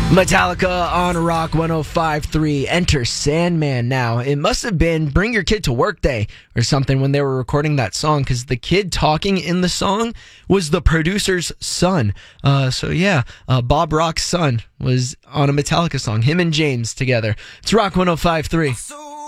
Metallica on Rock 105.3. Enter Sandman now. It must have been Bring Your Kid to Work Day or something when they were recording that song, because the kid talking in the song was the producer's son. Bob Rock's son was on a Metallica song. Him and James together. It's Rock 105.3.